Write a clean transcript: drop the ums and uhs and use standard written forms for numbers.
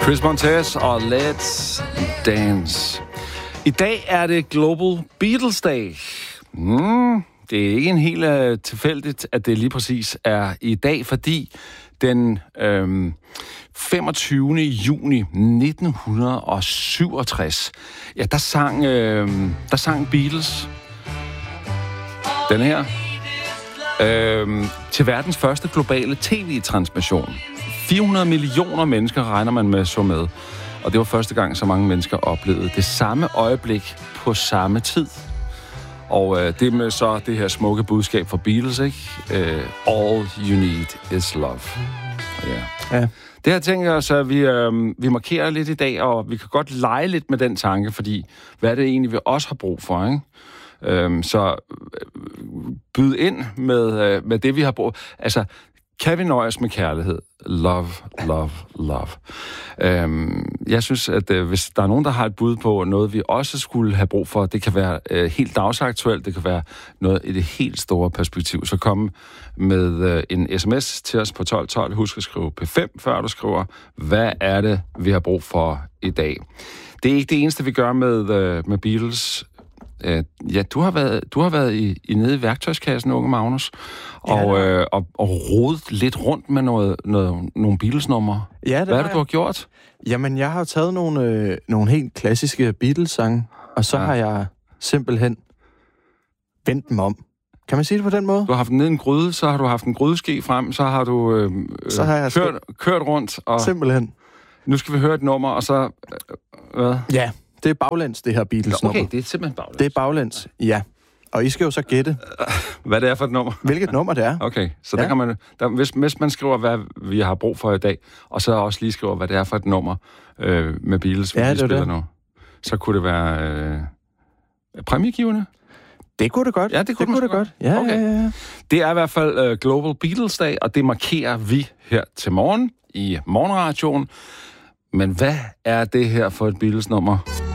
Chris Montez og Let's Dance. I dag er det Global Beatles Day. Det er ikke en helt tilfældigt, at det lige præcis er i dag, fordi den 25. juni 1967, ja, der sang Beatles den her til verdens første globale tv-transmission. 400 millioner mennesker regner man med så med. Og det var første gang, så mange mennesker oplevede det samme øjeblik på samme tid. Og det med så det her smukke budskab fra Beatles, ikke? All you need is love. Ja. Det her tænker jeg så, at vi markerer lidt i dag, og vi kan godt lege lidt med den tanke, fordi hvad er det egentlig, vi også har brug for, ikke? Så byd ind med det, vi har brug. Altså, kan vi nøjes med kærlighed? Love, love, love. Jeg synes, at hvis der er nogen, der har et bud på noget, vi også skulle have brug for, det kan være helt dagsaktuelt, det kan være noget i det helt store perspektiv, så kom med en sms til os på 1212. Husk at skrive P5, før du skriver, hvad er det, vi har brug for i dag. Det er ikke det eneste, vi gør med Beatles. Ja, du har været nede i værktøjskassen, unge Magnus, og rodet lidt rundt med nogle Beatles-numre. Ja, hvad er det, du har gjort? Jamen, jeg har taget nogle helt klassiske Beatles-sange, og så har jeg simpelthen vendt dem om. Kan man sige det på den måde? Du har haft den ned i en gryde, så har du haft en grydeske frem, så har du kørt rundt. Og simpelthen. Nu skal vi høre et nummer, og så... hvad? Ja. Det er baglæns, det her Beatles-nummer. Okay, det er simpelthen baglæns. Det er baglæns, ja. Og I skal jo så gætte... hvad det er for et nummer. Hvilket nummer det er. Okay, så der kan man... Hvis man skriver, hvad vi har brug for i dag, og så også lige skriver, hvad det er for et nummer med Beatles, vi spiller nu, så kunne det være præmiegivende. Det kunne det godt. Ja, det kunne det godt. Ja, okay. Ja. Det er i hvert fald Global Beatles Day, og det markerer vi her til morgen i Morgenradioen. Men hvad er det her for et Beatles-nummer?